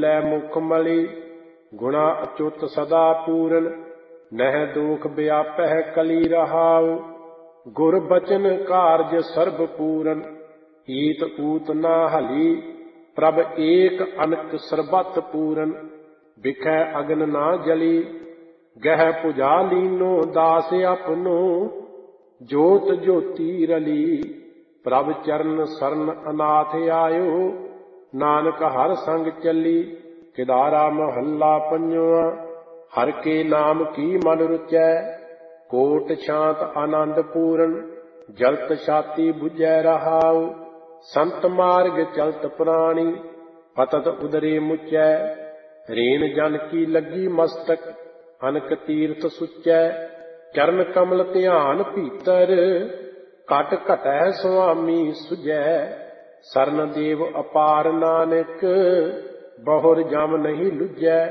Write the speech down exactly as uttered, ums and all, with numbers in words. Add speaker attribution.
Speaker 1: ਬੋਲੇ ਮੁਖ ਮਲੀ। ਗੁਣਾ ਅਚੁੱਤ ਸਦਾ ਪੂਰਨ, ਨਹਿ ਦੋਖ ਵਿਆਪਹਿ ਕਲੀ ਰਹਾਉ। ਗੁਰ ਬਚਨ ਕਾਰਜ ਸਰਬ ਪੂਰਨ, ਈਤ ਊਤ ਨਾ ਹਲੀ। ਪ੍ਰਭ ਏਕ ਅਨਕ ਸਰਬਤ ਪੂਰਨ, ਬਿਖੈ ਅਗਨ ਨਾ ਜਲੀ। ਗਹਿ ਭੁਜਾ ਲੀਨੋ ਦਾਸ ਆਪਨੋ, ਜੋਤ ਜੋਤੀ ਰਲੀ। ਪ੍ਰਭ ਚਰਨ ਸਰਨ ਅਨਾਥ ਆਇਓ, ਨਾਨਕ ਹਰ ਸੰਗ ਚੱਲੀ। ਕਿਦਾਰਾ ਮਹੱਲਾ ਪੰਜਵਾ। ਹਰ ਕੇ ਨਾਮ ਕੀ ਮਨ ਰੁਚੈ, ਕੋਟ ਸ਼ਾਂਤ ਆਨੰਦ ਪੂਰਨ। ਜਲਤ ਛਾਤੀ ਬੁਝੈ ਰਹਾਉ, ਸੰਤ ਮਾਰਗ ਚਲਤ ਪ੍ਰਾਣੀ। ਪਤਤ ਉਦਰੇ ਮੁਚੈ, ਰੇਨ ਜਨ ਕੀ ਲੱਗੀ ਮਸਤਕ। ਅਨਕ ਤੀਰਥ ਸੁਚੈ, ਚਰਨ ਕਮਲ ਧਿਆਨ ਭੀਤਰ। ਘਟ ਘਟੈ ਸੁਆਮੀ ਸੁਝੈ, ਸਰਨ ਦੇਵ ਅਪਾਰ ਨਾਨਕ। ਬਹੁਰ ਜਮ ਨਹੀਂ ਲੁਝੈ।